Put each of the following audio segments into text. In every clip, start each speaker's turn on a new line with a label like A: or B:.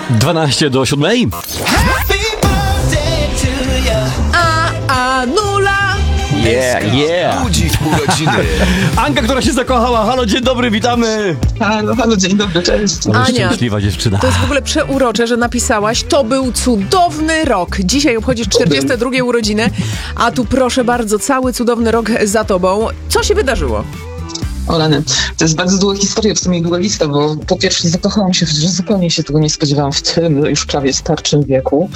A: 12 do 7.
B: Anula!
A: Yeah.
C: Budzik urodziny.
A: Anka, która się zakochała. Halo, dzień dobry, witamy.
D: Halo, dzień dobry, cześć.
A: Ale
B: Ania,
A: szczęśliwa dziewczyna.
B: to jest w ogóle przeurocze, że napisałaś, to był cudowny rok. Dzisiaj obchodzisz 42 urodziny, a tu proszę bardzo, cały cudowny rok za tobą. Co się wydarzyło?
D: O rany, to jest bardzo długa historia, w sumie długa lista, bo po pierwsze zakochałam się, że zupełnie się tego nie spodziewałam w tym już prawie starczym wieku.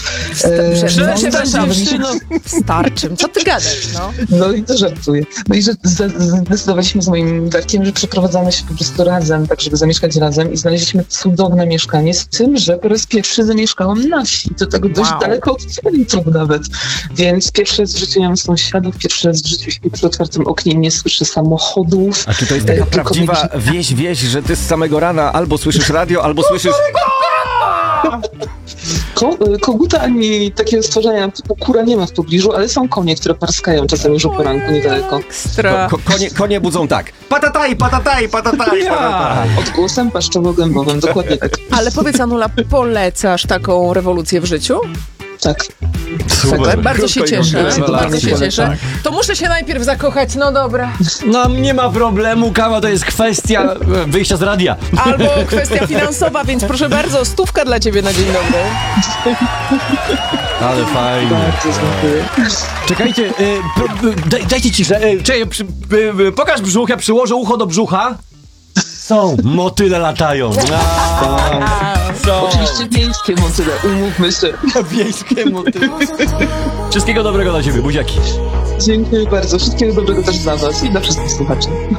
B: Starczym. Co ty gadasz, no?
D: No i to żartuję. No i że zdecydowaliśmy z moim Darkiem, że przeprowadzamy się po prostu razem, tak żeby zamieszkać razem i znaleźliśmy cudowne mieszkanie, z tym, że po raz pierwszy zamieszkałam na wsi. Do tego dość daleko od centrum nawet. Więc pierwszy raz w życiu nie mam sąsiadów, pierwszy raz w życiu śpię przy otwartym oknie, nie słyszę samochodów.
C: A czy to jest taka prawdziwa wieś, że ty z samego rana albo słyszysz radio, albo słyszysz...
D: Koguta ani takiego stworzenia typu kura nie ma w pobliżu, ale są konie, które parskają czasem już o poranku niedaleko.
B: Ekstra.
C: Konie budzą tak. Patataj.
D: Odgłosem paszczowo-gębowym, dokładnie tak.
B: Ale powiedz, Anula, polecasz taką rewolucję w życiu?
D: Tak.
A: Super.
B: Bardzo się cieszę, bardzo się
D: polecam.
B: cieszę. To muszę się najpierw zakochać, no dobra.
A: No nie ma problemu, kawa to jest kwestia wyjścia z radia.
B: Albo kwestia finansowa, więc proszę bardzo, 100 dla ciebie na dzień dobry.
A: Ale fajnie.
D: Bardzo dziękuję.
A: Czekajcie, dajcie ciszę. Pokaż brzuch, ja przyłożę ucho do brzucha. Są, motyle latają. Są.
D: Oczywiście miejskie motyle, umówmy się.
A: Wiejskie motyle. Wszystkiego dobrego dla ciebie, buziaki.
D: Dziękuję bardzo. Wszystkiego dobrego też dla was i dla wszystkich słuchaczy.